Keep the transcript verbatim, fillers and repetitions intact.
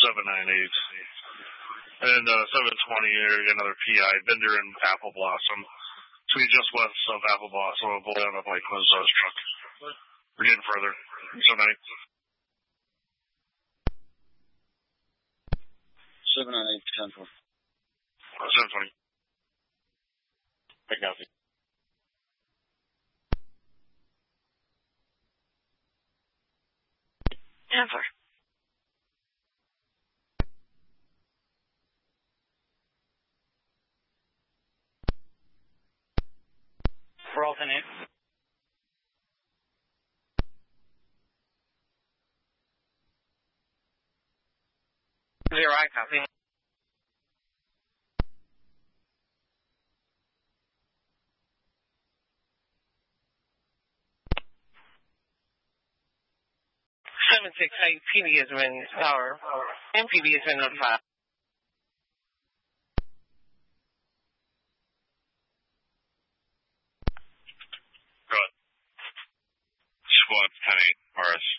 seven nine eight. And uh, seven twenty area, another P I, Bender and Apple Blossom. To be just west of Apple Blossom, a boy on a bike was uh, struck. We're getting further. seven nine eight. seven nine eight, ten four. Uh, seven twenty. McNulty. ten four. For alternate. Zero, I copy. seven six eight, P B has been, or M P B has been notified. Good. Squad ten eight, R S.